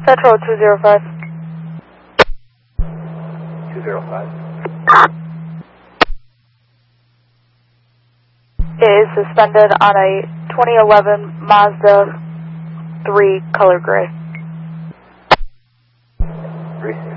Central 205. 205. It is suspended on a 2011 Mazda 3 color gray. Receive.